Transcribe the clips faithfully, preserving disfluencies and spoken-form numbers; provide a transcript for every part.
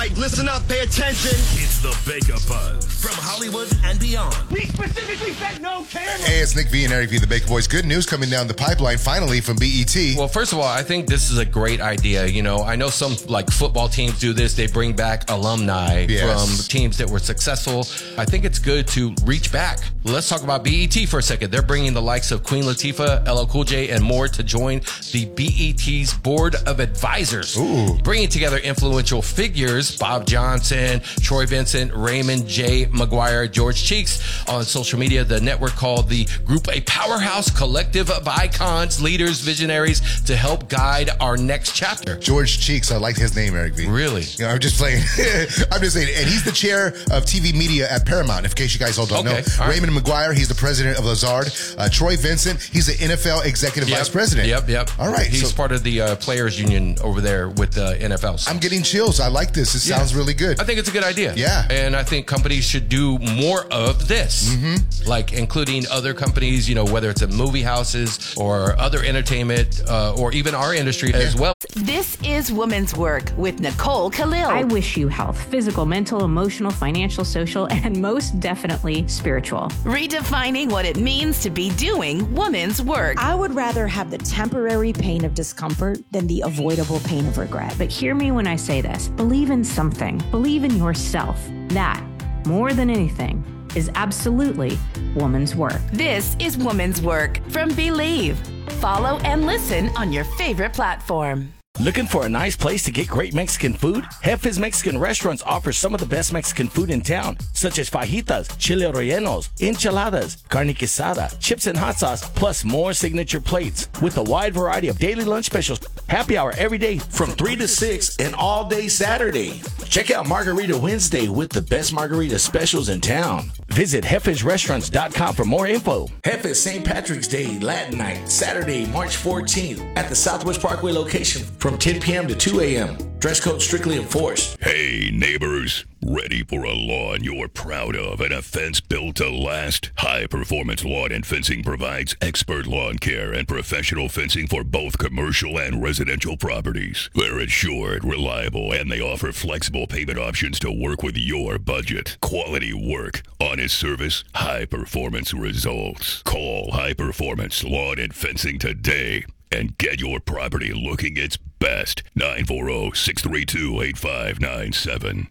right, listen up, pay attention. It's the Baker Buzz from Hollywood and beyond. We specifically said no camera. Hey, it's Nick V and Eric V, the Baker Boys. Good news coming down the pipeline finally from B E T. Well, first of all, I think this is a great idea. You know, I know some like football teams do this. They bring back alumni Yes. from teams that were successful. I think it's good to reach back. Let's talk about B E T for a second. They're bringing the likes of Queen Latifah, L L Cool J, and more to join the B E T's Board of Advisors. Ooh. Bringing together influential figures, Bob Johnson, Troy Vincent, Raymond J. McGuire, George Cheeks. On social media, the network called the group a powerhouse collective of icons, leaders, visionaries to help guide our next chapter. George Cheeks, I like his name, Eric V. Really? You know, I'm just playing. I'm just saying. And he's the chair of T V media at Paramount, in case you guys all don't Okay, know. all right. Raymond McGuire, he's the president of Lazard. Uh, Troy Vincent, he's the N F L executive Yep, vice president. Yep, yep. All right. He's so part of the uh, players union over there with the N F L. I'm getting chills. I like this. It sounds really good. I think it's a good idea. Yeah. And I think companies should do more of this, mm-hmm. like including other companies, you know, whether it's at movie houses or other entertainment uh, or even our industry as well. This is Woman's Work with Nicole Khalil. I wish you health, physical, mental, emotional, financial, social, and most definitely spiritual. Redefining what it means to be doing woman's work. I would rather have the temporary pain of discomfort than the avoidable pain of regret. But hear me when I say this. Believe in something. Believe in yourself. That, more than anything, is absolutely woman's work. This is Woman's Work from Believe. Follow and listen on your favorite platform. Looking for a nice place to get great Mexican food? Jefe's Mexican Restaurants offers some of the best Mexican food in town, such as fajitas, chile rellenos, enchiladas, carne quesada, chips and hot sauce, plus more signature plates. With a wide variety of daily lunch specials, happy hour every day from three to six and all day Saturday. Check out Margarita Wednesday with the best margarita specials in town. Visit jefes restaurants dot com for more info. Jefe's Saint Patrick's Day Latin Night, Saturday, March fourteenth at the Southwest Parkway location from ten p.m. to two a.m. Dress code strictly enforced. Hey, neighbors. Ready for a lawn you're proud of and a fence built to last? High Performance Lawn and Fencing provides expert lawn care and professional fencing for both commercial and residential properties. They're insured, reliable, and they offer flexible payment options to work with your budget. Quality work, honest service, high performance results. Call High Performance Lawn and Fencing today and get your property looking its best. nine four zero, six three two, eight five nine seven.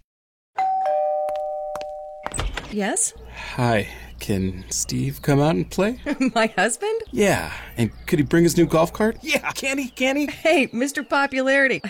Yes? Hi, can Steve come out and play? My husband? Yeah, and could he bring his new golf cart? Yeah, can he, can he? Hey, Mister Popularity,